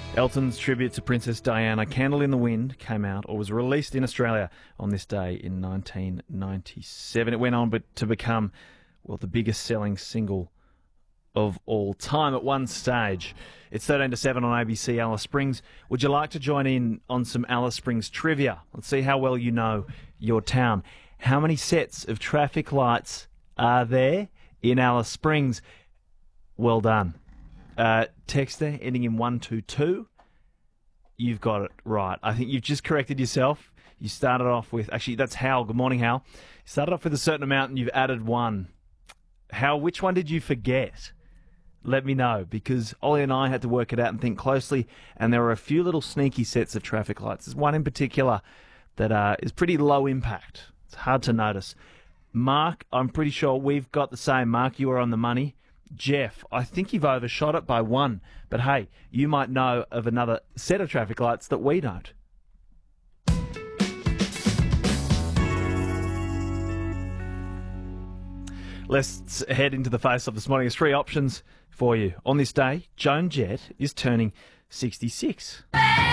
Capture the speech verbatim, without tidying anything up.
Elton's tribute to Princess Diana, Candle in the Wind, came out or was released in Australia on this day in nineteen ninety-seven. It went on but to become, well, the biggest selling single of all time at one stage. It's thirteen to seven on A B C Alice Springs. Would you like to join in on some Alice Springs trivia? Let's see how well you know your town. How many sets of traffic lights are there in Alice Springs? Well done. Uh, text there, ending in one two two. You've got it right. I think you've just corrected yourself. You started off with... Actually, that's Hal. Good morning, Hal. You started off with a certain amount and you've added one. Hal, which one did you forget? Let me know, because Ollie and I had to work it out and think closely, and there were a few little sneaky sets of traffic lights. There's one in particular that uh, is pretty low impact. It's hard to notice. Mark, I'm pretty sure we've got the same. Mark, you are on the money. Jeff, I think you've overshot it by one. But hey, you might know of another set of traffic lights that we don't. Let's head into the face-off this morning. There's three options for you. On this day, Joan Jett is turning sixty-six.